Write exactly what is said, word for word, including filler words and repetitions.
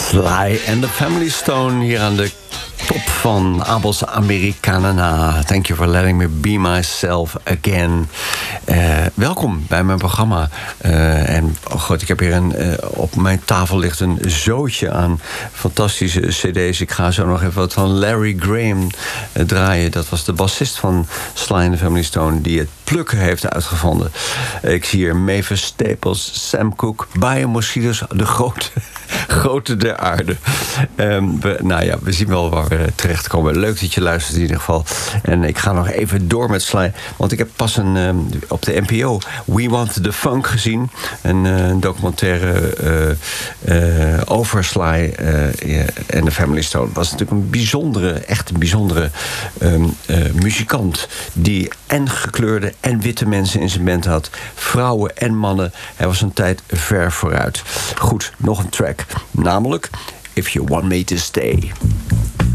Sly and the Family Stone hier aan de top van Abels Americana. Thank you for letting me be myself again. Uh, welkom bij mijn programma. Uh, en oh god, ik heb hier een, uh, op mijn tafel ligt een zootje aan fantastische cd's. Ik ga zo nog even wat van Larry Graham uh, draaien. Dat was de bassist van Sly and the Family Stone die het plukken heeft uitgevonden. Uh, ik zie hier Mavis Staples, Sam Cooke, Bio Mosquitoes, de grote, grote der aarde. Um, we, nou ja, we zien wel waar we terechtkomen. Leuk dat je luistert in ieder geval. En ik ga nog even door met Sly. Want ik heb pas een, um, op de N P O We Want the Funk gezien. Een, uh, een documentaire uh, uh, over Sly uh, en de Family Stone. Was natuurlijk een bijzondere, echt een bijzondere um, uh, muzikant. Die en gekleurde en witte mensen in zijn band had. Vrouwen en mannen. Hij was een tijd ver vooruit. Goed, nog een track. Namelijk If You Want Me to Stay.